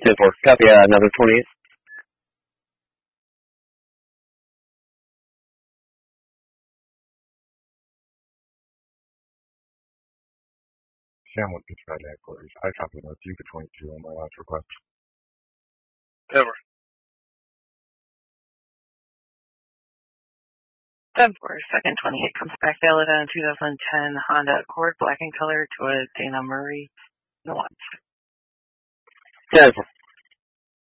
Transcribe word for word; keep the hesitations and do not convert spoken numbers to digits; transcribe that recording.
ten four. Copy, uh, another twenty-eight. Sam with Pittsburgh headquarters. I copy with you for twenty-two on my last request. Over. ten four, second twenty-eight comes back valid on a two thousand ten Honda Accord, black in color, to a Dana Murray nuance. ten four.